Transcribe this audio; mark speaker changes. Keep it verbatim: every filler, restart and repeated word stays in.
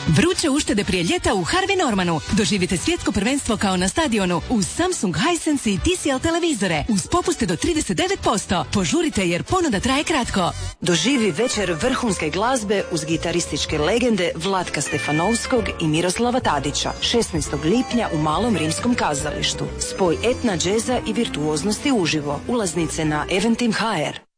Speaker 1: Vruće uštede prije ljeta u Harvey Normanu. Doživite svjetsko prvenstvo kao na stadionu uz Samsung, Hisense i T C L televizore uz popuste do trideset devet posto. Požurite jer ponuda traje kratko.
Speaker 2: Doživi večer vrhunske glazbe uz gitarističke legende Vlatka Stefanovskog i Miroslava Tadića. šesnaestog lipnja u Malom rimskom kazalištu. Spoj etna, džeza i virtuoznosti uživo. Ulaznice na Eventim punkt h r.